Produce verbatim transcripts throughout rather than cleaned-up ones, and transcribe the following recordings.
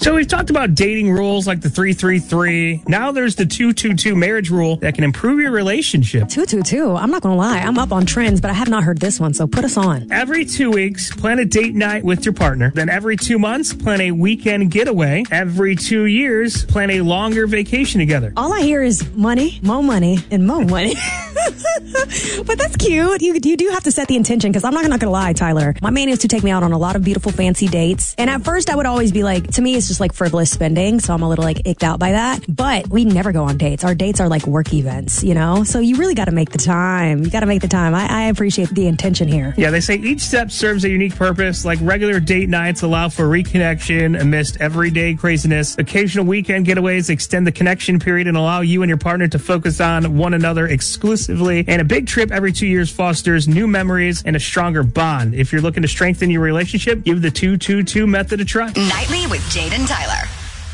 So we've talked about dating rules like the three three three. Now there's the two two two marriage rule that can improve your relationship. two two two? I'm not going to lie. I'm up on trends, but I have not heard this one, so put us on. Every two weeks, plan a date night with your partner. Then every two months, plan a weekend getaway. Every two years, plan a longer vacation together. All I hear is money, more money, and more money. But that's cute. You you do have to set the intention, because I'm not, not going to lie, Tyler. My man is to take me out on a lot of beautiful, fancy dates. And at first, I would always be like, to me, it's just like frivolous spending. So I'm a little like icked out by that. But we never go on dates. Our dates are like work events, you know? So you really got to make the time. You got to make the time. I, I appreciate the intention here. Yeah, they say each step serves a unique purpose. Like regular date nights allow for reconnection amidst everyday craziness. Occasional weekend getaways extend the connection period and allow you and your partner to focus on one another exclusively. And a big trip every two years fosters new memories and a stronger bond. If you're looking to strengthen your relationship, give the two two two method a try. Nightly with Jade and Tyler.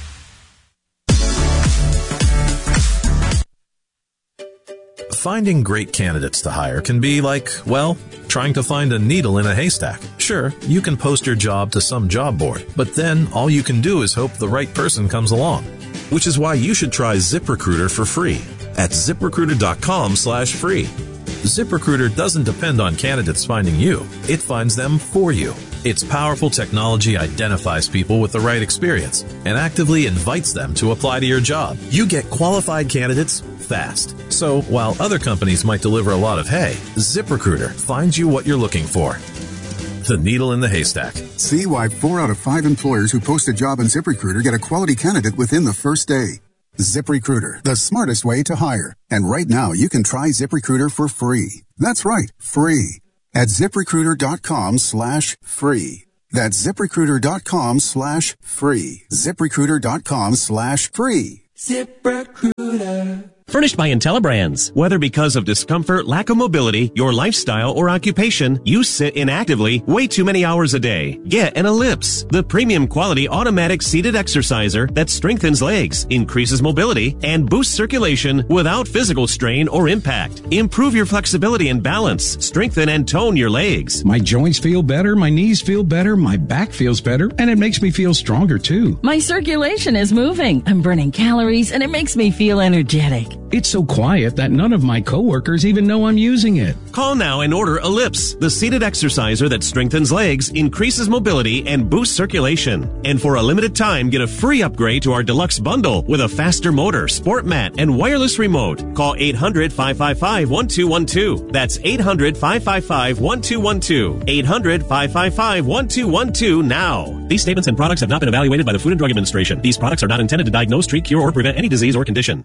Finding great candidates to hire can be like, well, trying to find a needle in a haystack. Sure, you can post your job to some job board, but then all you can do is hope the right person comes along. Which is why you should try ZipRecruiter for free at ZipRecruiter.com slash free. ZipRecruiter doesn't depend on candidates finding you. It finds them for you. Its powerful technology identifies people with the right experience and actively invites them to apply to your job. You get qualified candidates fast. So while other companies might deliver a lot of hay, ZipRecruiter finds you what you're looking for. The needle in the haystack. See why four out of five employers who post a job on ZipRecruiter get a quality candidate within the first day. ZipRecruiter, the smartest way to hire. And right now, you can try ZipRecruiter for free. That's right, free. At ZipRecruiter.com slash free. That's ZipRecruiter.com slash free. ZipRecruiter.com slash free. ZipRecruiter. Furnished by IntelliBrands. Whether because of discomfort, lack of mobility, your lifestyle, or occupation, you sit inactively way too many hours a day. Get an Ellipse, the premium quality automatic seated exerciser that strengthens legs, increases mobility, and boosts circulation without physical strain or impact. Improve your flexibility and balance. Strengthen and tone your legs. My joints feel better, my knees feel better, my back feels better, and it makes me feel stronger too. My circulation is moving. I'm burning calories, and it makes me feel energetic. It's so quiet that none of my coworkers even know I'm using it. Call now and order Ellipse, the seated exerciser that strengthens legs, increases mobility, and boosts circulation. And for a limited time, get a free upgrade to our deluxe bundle with a faster motor, sport mat, and wireless remote. Call eight hundred, five five five, one two one two. That's eight hundred, five five five, one two one two. eight hundred, five five five, one two one two now. These statements and products have not been evaluated by the Food and Drug Administration. These products are not intended to diagnose, treat, cure, or prevent any disease or condition.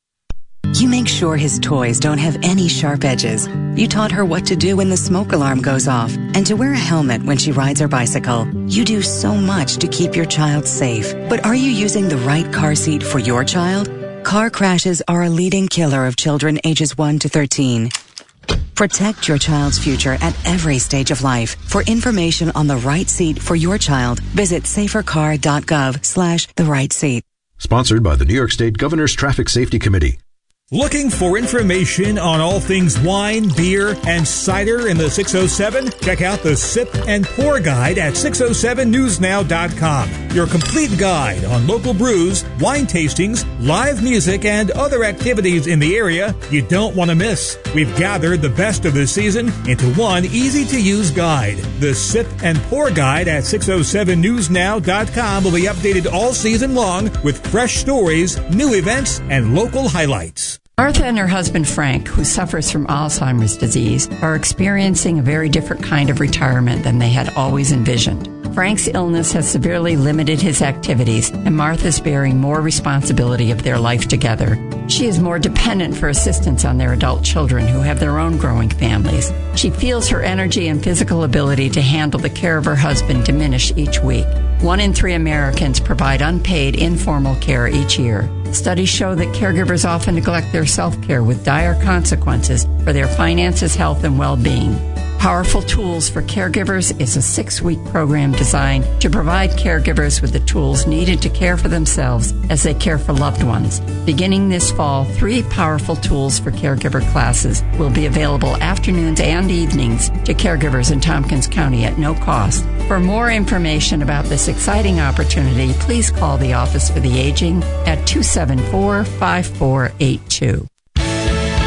You make sure his toys don't have any sharp edges. You taught her what to do when the smoke alarm goes off and to wear a helmet when she rides her bicycle. You do so much to keep your child safe. But are you using the right car seat for your child? Car crashes are a leading killer of children ages one to thirteen. Protect your child's future at every stage of life. For information on the right seat for your child, visit safercar.gov slash the right seat. Sponsored by the New York State Governor's Traffic Safety Committee. Looking for information on all things wine, beer, and cider in the six oh seven? Check out the Sip and Pour Guide at six oh seven news now dot com. Your complete guide on local brews, wine tastings, live music, and other activities in the area you don't want to miss. We've gathered the best of the season into one easy-to-use guide. The Sip and Pour Guide at six oh seven news now dot com will be updated all season long with fresh stories, new events, and local highlights. Martha and her husband Frank, who suffers from Alzheimer's disease, are experiencing a very different kind of retirement than they had always envisioned. Frank's illness has severely limited his activities, and Martha's bearing more responsibility of their life together. She is more dependent for assistance on their adult children who have their own growing families. She feels her energy and physical ability to handle the care of her husband diminish each week. One in three Americans provide unpaid informal care each year. Studies show that caregivers often neglect their self-care with dire consequences for their finances, health, and well-being. Powerful Tools for Caregivers is a six-week program designed to provide caregivers with the tools needed to care for themselves as they care for loved ones. Beginning this fall, three Powerful Tools for Caregiver classes will be available afternoons and evenings to caregivers in Tompkins County at no cost. For more information about this exciting opportunity, please call the Office for the Aging at two seven four, five four eight two.